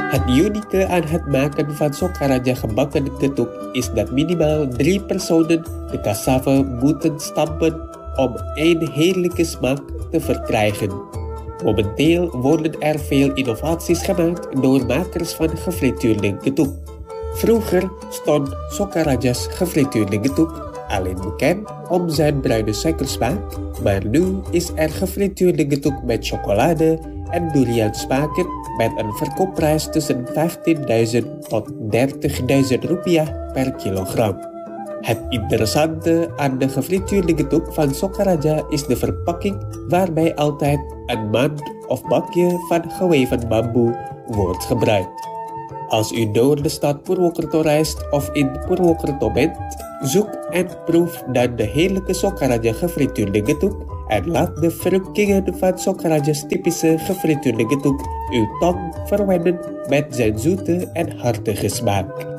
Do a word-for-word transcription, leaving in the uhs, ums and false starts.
Het unieke aan het maken van Sokaraja gebakken getuk is dat minimaal drie personen de cassave moeten stampen om een heerlijke smaak te verkrijgen. Momenteel worden er veel innovaties gemaakt door makers van gefrituurde getuk. Vroeger stond Sokaraja's gefrituurde getuk alleen bekend om zijn bruine suikersmaak, maar nu is er gefrituurde getuk met chocolade en durian smaken met een verkoopprijs tussen vijftienduizend tot dertigduizend rupiah per kilogram. Het interessante aan de gefrituurde getuk van Sokaraja is de verpakking waarbij altijd een mand of bakje van geweven bamboe wordt gebruikt. Als u door de stad Purwokerto reist of in Purwokerto bent, zoek en proef dan de heerlijke Sokaraja gefrituurde getuk en laat de verrukkingen van Sokaraja's typische gefrituurde getuk uw tong verwennen met zijn zoete en hartige smaak.